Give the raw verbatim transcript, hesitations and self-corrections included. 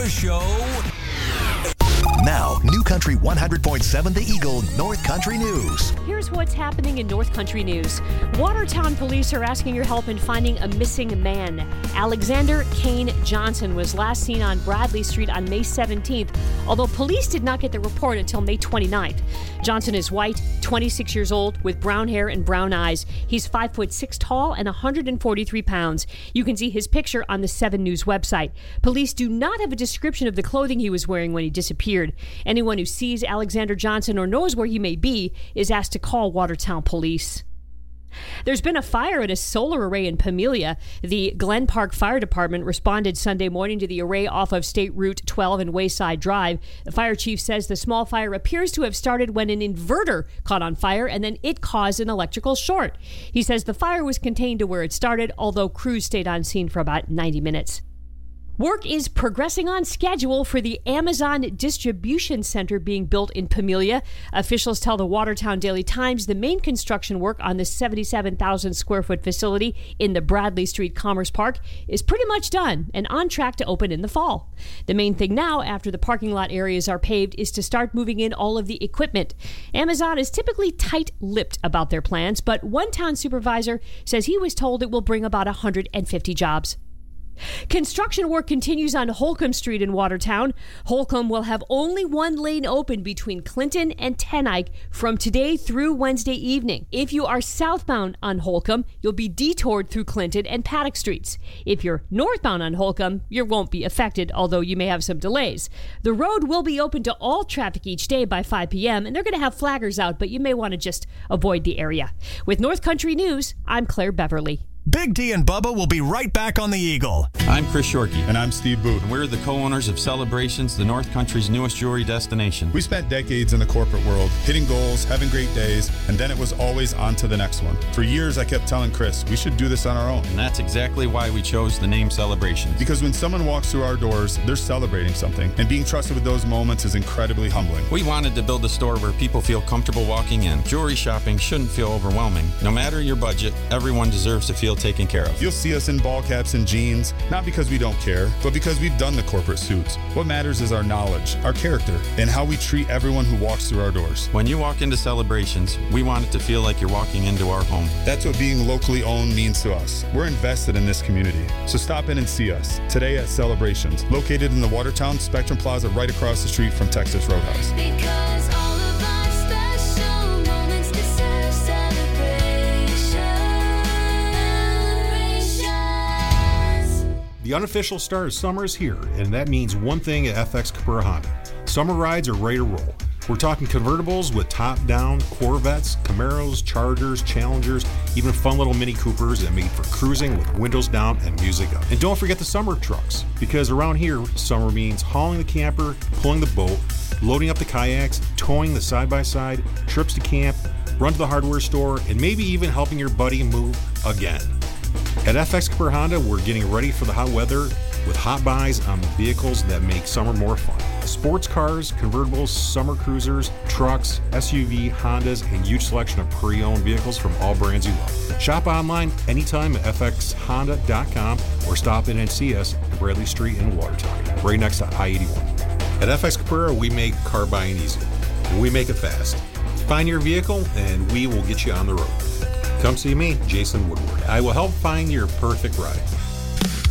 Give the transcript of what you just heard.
Bubba Show. Now, New Country one hundred point seven The Eagle North Country News. Here's what's happening in North Country News. Watertown police are asking your help in finding a missing man. Alexander Kane Johnson was last seen on Bradley Street on May seventeenth, although police did not get the report until May twenty-ninth. Johnson is white, twenty-six years old, with brown hair and brown eyes. He's five foot six tall and one hundred forty-three pounds. You can see his picture on the seven News website. Police do not have a description of the clothing he was wearing when he disappeared. Anyone who sees Alexander Johnson or knows where he may be is asked to call Watertown Police. There's been a fire at a solar array in Pamelia. The Glen Park Fire Department responded Sunday morning to the array off of State Route twelve and Wayside Drive. The fire chief says the small fire appears to have started when an inverter caught on fire and then it caused an electrical short. He says the fire was contained to where it started, although crews stayed on scene for about ninety minutes. Work is progressing on schedule for the Amazon Distribution Center being built in Pamelia. Officials tell the Watertown Daily Times the main construction work on the seventy-seven thousand square foot facility in the Bradley Street Commerce Park is pretty much done and on track to open in the fall. The main thing now, after the parking lot areas are paved, is to start moving in all of the equipment. Amazon is typically tight-lipped about their plans, but one town supervisor says he was told it will bring about one hundred fifty jobs. Construction work continues on Holcomb Street in Watertown. Holcomb will have only one lane open between Clinton and Ten Eyck from today through Wednesday evening. If you are southbound on Holcomb, you'll be detoured through Clinton and Paddock Streets. If you're northbound on Holcomb, you won't be affected, although you may have some delays. The road will be open to all traffic each day by five p.m., and they're going to have flaggers out, but you may want to just avoid the area. With North Country News, I'm Claire Beverly. Big D and Bubba will be right back on the Eagle. I'm Chris Shorkey. And I'm Steve Booth. And we're the co-owners of Celebrations, the North Country's newest jewelry destination. We spent decades in the corporate world, hitting goals, having great days, and then it was always on to the next one. For years, I kept telling Chris, we should do this on our own. And that's exactly why we chose the name Celebrations. Because when someone walks through our doors, they're celebrating something, and being trusted with those moments is incredibly humbling. We wanted to build a store where people feel comfortable walking in. Jewelry shopping shouldn't feel overwhelming. No matter your budget, everyone deserves to feel taken care of. You'll see us in ball caps and jeans, not because we don't care, but because we've done the corporate suits. What matters is our knowledge, our character, and how we treat everyone who walks through our doors. When you walk into Celebrations, we want it to feel like you're walking into our home. That's what being locally owned means to us. We're invested in this community. So stop in and see us today at Celebrations, located in the Watertown Spectrum Plaza right across the street from Texas Roadhouse. Because all of our special moments deserve celebrations. The unofficial start of summer is here, and that means one thing at F X Capura Honda. Summer rides are ready to roll. We're talking convertibles with top-down Corvettes, Camaros, Chargers, Challengers, even fun little Mini Coopers that made for cruising with windows down and music up. And don't forget the summer trucks, because around here, summer means hauling the camper, pulling the boat, loading up the kayaks, towing the side-by-side, trips to camp, run to the hardware store, and maybe even helping your buddy move again. At F X Capura Honda, we're getting ready for the hot weather with hot buys on the vehicles that make summer more fun. Sports cars, convertibles, summer cruisers, trucks, S U V, Hondas, and huge selection of pre-owned vehicles from all brands you love. Shop online anytime at f x honda dot com or stop in and see us at Bradley Street in Watertown, right next to I eighty-one. At F X Capura, we make car buying easy. We make it fast. Find your vehicle and we will get you on the road. Come see me, Jason Woodward. I will help find your perfect ride.